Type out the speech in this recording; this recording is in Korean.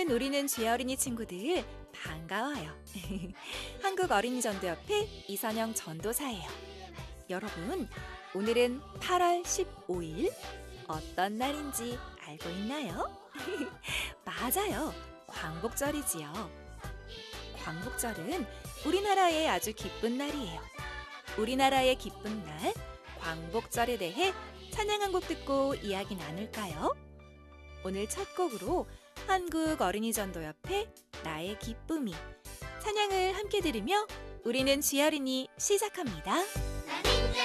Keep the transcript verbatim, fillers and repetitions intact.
오늘은 우리는 쥐 어린이 친구들 반가워요. 한국 어린이 전도협회 이선영 전도사예요. 여러분, 오늘은 팔월 십오일 어떤 날인지 알고 있나요? 맞아요, 광복절이지요. 광복절은 우리나라의 아주 기쁜 날이에요. 우리나라의 기쁜 날, 광복절에 대해 찬양 한 곡 듣고 이야기 나눌까요? 오늘 첫 곡으로 한국 어린이 전도협회 나의 기쁨이 찬양을 함께 들으며 우리는 쥐 어린이 시작합니다.